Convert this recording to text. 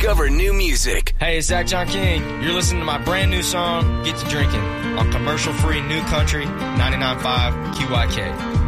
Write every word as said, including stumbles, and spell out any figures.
discover new music. Hey, it's Zach John King. You're listening to my brand new song, Get to Drinking, on commercial-free New Country ninety-nine point five Q Y K.